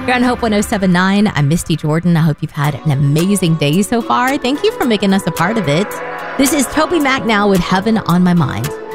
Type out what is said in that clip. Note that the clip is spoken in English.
You're on Hope 1079. I'm Misty Jordan. I hope you've had an amazing day so far. Thank you for making us a part of it. This is Toby Mac now with Heaven on My Mind.